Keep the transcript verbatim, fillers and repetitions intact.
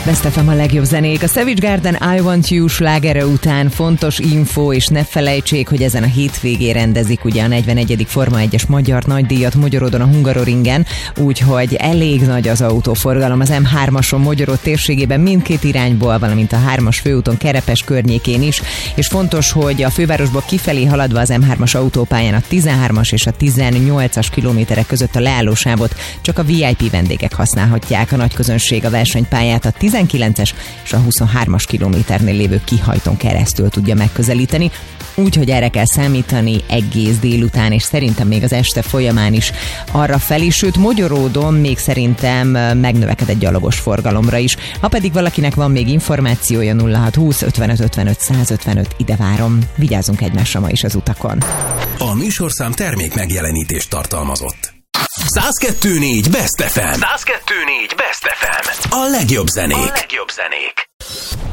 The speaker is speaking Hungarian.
Best ef em a legjobb zenék. A Savage Garden I Want You slágere után fontos info, és ne felejtsék, hogy ezen a hétvégén rendezik ugye a negyvenegyedik Forma egyes magyar nagydíjat Mogyorodon a Hungaroringen, úgyhogy elég nagy az autóforgalom az em hármason Mogyorod térségében mindkét irányból, valamint a hármas főúton Kerepes környékén is, és fontos, hogy a fővárosból kifelé haladva az em hármas autópályán a tizenhármas és a tizennyolcas kilométerek között a leállósávot csak a vé i pé vendégek használhatják, a nagy közönség a versenypályát a tizenkilences és a huszonhármas kilométernél lévő kihajtón keresztül tudja megközelíteni, úgyhogy erre kell számítani egész délután, és szerintem még az este folyamán is arra felé, sőt Mogyorodon még szerintem megnövekedett gyalogos forgalomra is. Ha pedig valakinek van még információja, nulla hat húsz ötvenöt ötvenöt százötvenöt, ide várom. Vigyázzunk egymásra ma is az utakon. A műsorszám termék megjelenítést tartalmazott. száz kettő négy Best ef em. száz kettő négy Best ef em. A legjobb zenék. A legjobb zenék.